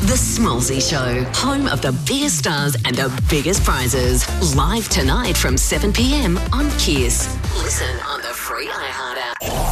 The Smallsy Show, home of the biggest stars and the biggest prizes. Live tonight from 7 p.m. on Kiss. Listen on the free iHeart app.